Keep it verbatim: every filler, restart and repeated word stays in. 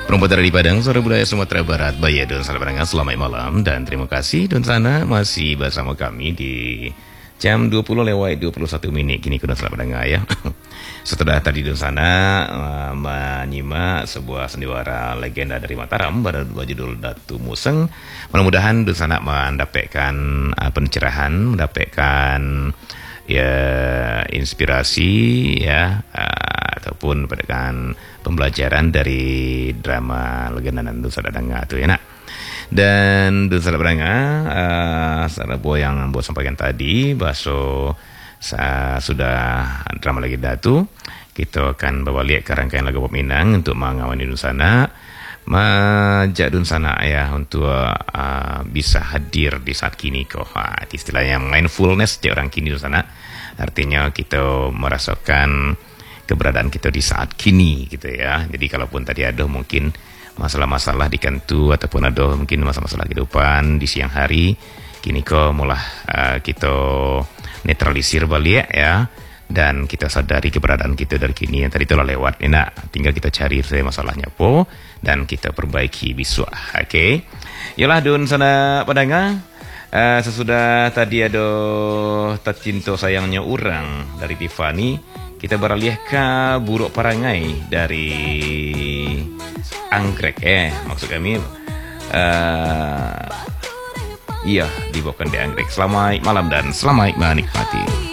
Perempuan dari Padang, Suara Budaya Sumatera Barat, Baya Don Sana Barangan, selamat malam dan terima kasih Don Sana masih bersama kami di jam dua puluh lewat dua puluh satu menit kini Don Sana Barangan ya. Setelah tadi Don Sana uh, menyimak sebuah sandiwara legenda dari Mataram pada berjudul Datu Museng. Mudah-mudahan Don Sana mendapatkan uh, pencerahan, mendapatkan ya inspirasi ya uh, ataupun mendapatkan pembelajaran dari drama legenda dan Dosa Dadanga itu ya nak. Dan Dosa Dadanga uh, sarabo yang buat sampaikan tadi baso sa, sudah drama legenda itu kita akan bawa lihat ke rangkaian lagu peminang untuk mengawani Don Sana majak Don Sana ya untuk uh, bisa hadir di saat kini kok. Ha, istilahnya mindfulness di orang kini Don Sana. Artinya kita merasakan keberadaan kita di saat kini gitu ya. Jadi kalaupun tadi ada mungkin masalah-masalah di kantu ataupun ada mungkin masalah-masalah kehidupan di siang hari, kini kok mulai uh, kita netralisir balik ya, dan kita sadari keberadaan kita dari kini yang tadi telah lewat. Enak, tinggal kita cari masalahnya po dan kita perbaiki besok. Oke, okay? Yalah Don Sana Padanga. Uh, sesudah tadi ada tercinta sayangnya orang dari Tiffany, kita beralih ke Buruk Parangai dari Anggrek eh maksud kami uh, iya dibawakan di Anggrek. Selamat malam dan selamat menikmati.